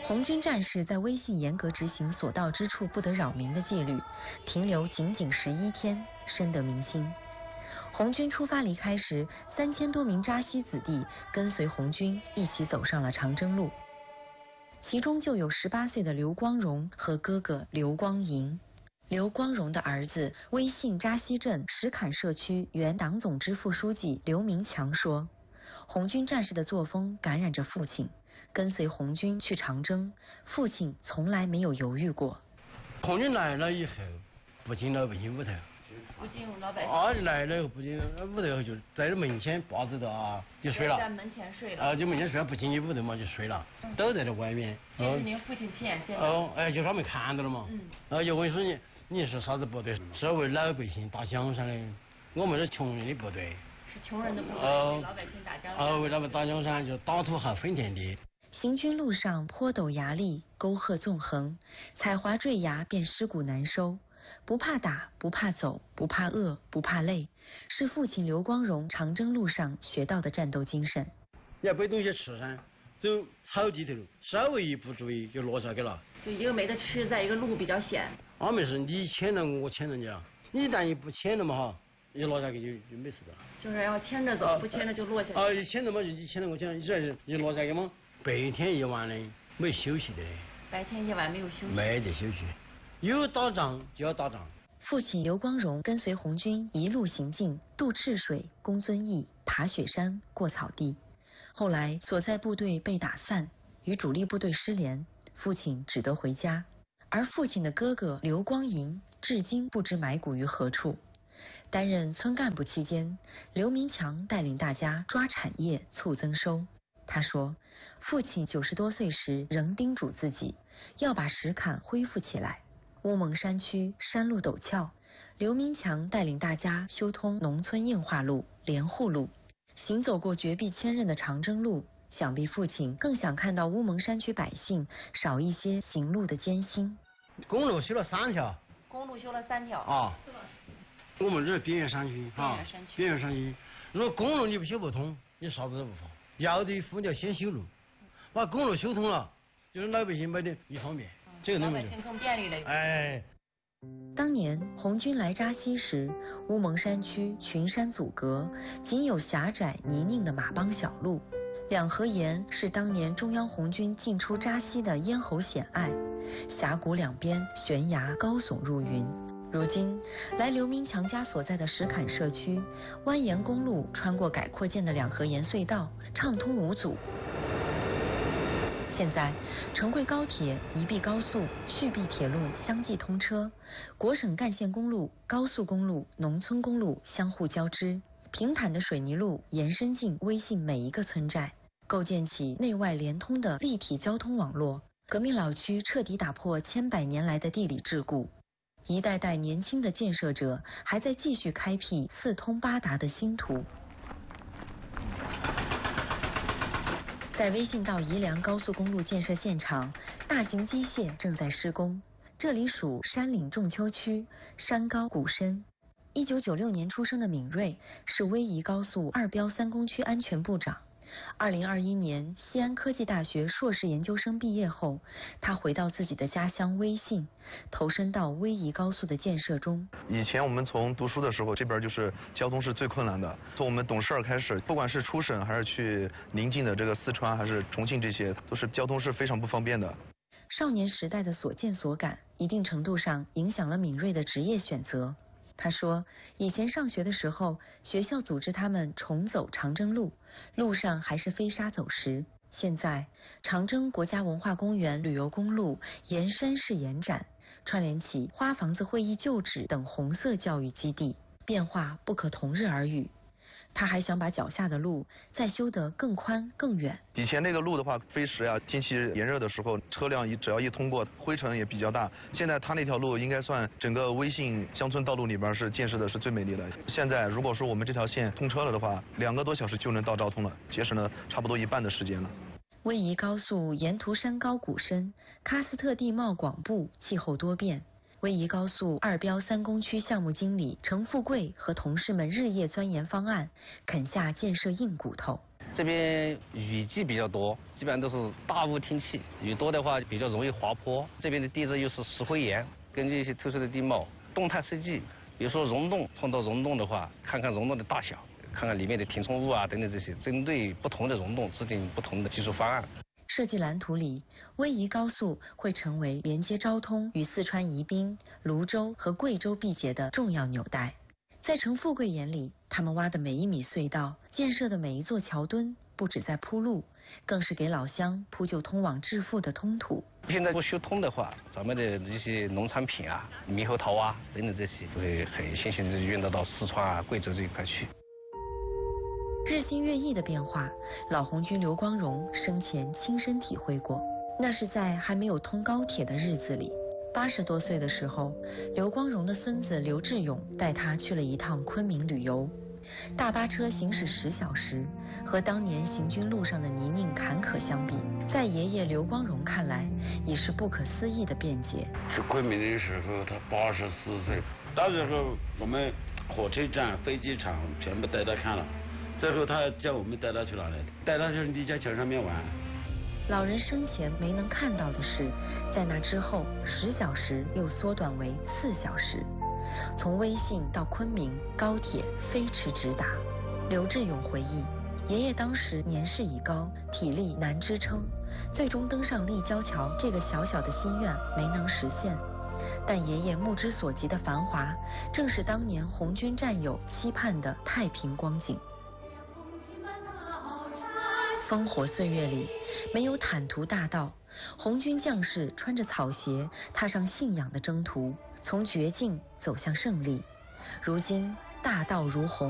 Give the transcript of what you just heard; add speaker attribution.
Speaker 1: 红军战士在微信严格执行所到之处不得扰民的纪律，停留仅11天，深得民心。红军出发离开时，3000多名扎西子弟跟随红军一起走上了长征路，其中就有18岁的刘光荣和哥哥刘光银。刘光荣的儿子，威信扎西镇石坎社区原党总支副书记刘明强说，红军战士的作风感染着父亲，跟随红军去长征，父亲从来没有犹豫过。
Speaker 2: 红军来了以后，不进老百姓屋头，
Speaker 3: 不进入老百姓。
Speaker 2: 来了以后不进屋头，就在这门前把着的就睡了。
Speaker 3: 在门前睡了。
Speaker 2: 就门前睡了，不进去屋头嘛，就睡了，都在这外面。
Speaker 3: 这是您父亲亲眼见
Speaker 2: 的。就他们看到了嘛。就问说你是啥子部队？是为老百姓打江山的，我们是穷人的部队。
Speaker 3: 是穷人的部队，为老百姓打江山。
Speaker 2: 为他们打江山，就打土豪分田地。
Speaker 1: 行军路上坡陡崖砾，沟壑纵横，踩滑坠崖便尸骨难收。不怕打，不怕走，不怕饿，不怕累，是父亲刘光荣长征路上学到的战斗精神。
Speaker 2: 你要背东西吃噻，走草地头，稍微一不注意就落下去了。
Speaker 3: 就一个没得吃，在一个路比较险。
Speaker 2: 没事，你牵了我牵着你啊，你一旦一不牵了嘛一落下去就没事的。
Speaker 3: 就是要牵着走，不牵着就落下去。
Speaker 2: 一牵着嘛，你牵着我牵，一落下去嘛，白天一晚的没休息的。
Speaker 3: 白天一晚没有休息。
Speaker 2: 没得休息，有打仗就要打仗。
Speaker 1: 父亲刘光荣跟随红军一路行进，渡赤水，攻遵义，爬雪山，过草地。后来所在部队被打散，与主力部队失联，父亲只得回家。而父亲的哥哥刘光银至今不知埋骨于何处。担任村干部期间，刘明强带领大家抓产业，促增收。他说，父亲90多岁时仍叮嘱自己要把石坎恢复起来。乌蒙山区山路陡峭，刘明强带领大家修通农村硬化路、连户路，行走过绝壁千仞的长征路，想必父亲更想看到乌蒙山区百姓少一些行路的艰辛。
Speaker 2: 公路修了3条。
Speaker 3: 公路修了3条。
Speaker 2: 我们这是边缘山区边缘山区，如果公路你不修不通，你啥子都不发。要的夫你要先修路，把公路修通了，就是老百姓买的一方便。这个
Speaker 3: 老百姓更便利了。
Speaker 1: 当年红军来扎西时，乌蒙山区群山阻隔，仅有狭窄泥泞的马帮小路。两河沿是当年中央红军进出扎西的咽喉险隘，峡谷两边悬崖高耸入云。如今来刘明强家所在的石坎社区，蜿蜒公路穿过改扩建的两河沿隧道，畅通无阻。现在成贵高铁、宜碧高速、续碧铁路相继通车，国省干线公路、高速公路、农村公路相互交织，平坦的水泥路延伸进微信每一个村寨，构建起内外连通的立体交通网络。革命老区彻底打破千百年来的地理桎梏，一代代年轻的建设者还在继续开辟四通八达的新途。在微信到宜良高速公路建设现场，大型机械正在施工。这里属山岭仲丘区，山高谷深。1996年出生的闵瑞是威仪高速2标3工区安全部长。2021年西安科技大学硕士研究生毕业后，他回到自己的家乡威信，投身到威仪高速的建设中。
Speaker 4: 以前我们从读书的时候，这边就是交通是最困难的。从我们懂事儿开始，不管是出省还是去邻近的这个四川还是重庆，这些都是交通是非常不方便的。
Speaker 1: 少年时代的所见所感，一定程度上影响了闵瑞的职业选择。他说，以前上学的时候，学校组织他们重走长征路，路上还是飞沙走石。现在，长征国家文化公园旅游公路沿山势延展，串联起花房子会议旧址等红色教育基地，变化不可同日而语。他还想把脚下的路再修得更宽更远。
Speaker 4: 以前那个路的话，飞石啊，天气炎热的时候，车辆只要一通过，灰尘也比较大。现在他那条路应该算整个威信乡村道路里边是建设的是最美丽的。现在如果说我们这条线通车了的话，2个多小时就能到昭通了，节省了差不多1半的时间了。
Speaker 1: 威仪高速沿途山高谷深，喀斯特地貌广布，气候多变。威仪高速2标3工区项目经理程富贵和同事们日夜钻研方案，啃下建设硬骨头。
Speaker 5: 这边雨季比较多，基本上都是大雾天气，雨多的话比较容易滑坡。这边的地质又是石灰岩，根据一些特殊的地貌，动态设计，比如说溶洞，碰到溶洞的话，看看溶洞的大小，看看里面的填充物啊等等这些，针对不同的溶洞制定不同的技术方案。
Speaker 1: 设计蓝图里，威仪高速会成为连接昭通与四川宜宾、泸州和贵州毕节的重要纽带。在陈富贵眼里，他们挖的每一米隧道，建设的每一座桥墩，不止在铺路，更是给老乡铺就通往致富的通途。
Speaker 5: 现在不修通的话，咱们的这些农产品啊、猕猴桃啊等等这些，会很先行的运到四川啊、贵州这一块去。
Speaker 1: 日新月异的变化，老红军刘光荣生前亲身体会过。那是在还没有通高铁的日子里，80多岁的时候，刘光荣的孙子刘志勇带他去了一趟昆明旅游。大巴车行驶10小时，和当年行军路上的泥泞坎坷相比，在爷爷刘光荣看来，已是不可思议的便捷。
Speaker 6: 去昆明的时候，他84岁，到时候我们火车站、飞机场全部带他看了。最后他叫我们带他去哪里？带他去立交桥上面玩。
Speaker 1: 老人生前没能看到的是，在那之后10小时又缩短为4小时。从威信到昆明，高铁飞驰直达。刘志勇回忆，爷爷当时年事已高，体力难支撑，最终登上立交桥这个小小的心愿没能实现。但爷爷目之所及的繁华，正是当年红军战友期盼的太平光景。烽火岁月里，没有坦途大道，红军将士穿着草鞋，踏上信仰的征途，从绝境走向胜利。如今大道如虹。